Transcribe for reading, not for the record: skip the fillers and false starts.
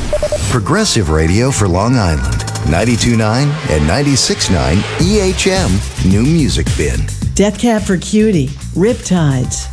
Progressive radio for Long Island. 92.9 and 96.9 EHM New Music Bin. Death Cab for Cutie, Riptides,